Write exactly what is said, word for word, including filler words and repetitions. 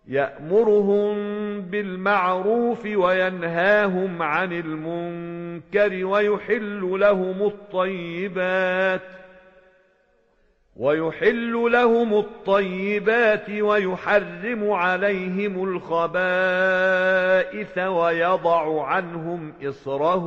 يأمرهم بالمعروف وينهاهم عن المنكر ويحل لهم الطيبات ويحل لهم الطيبات ويحرم عليهم الخبائث ويضع عنهم إصرهم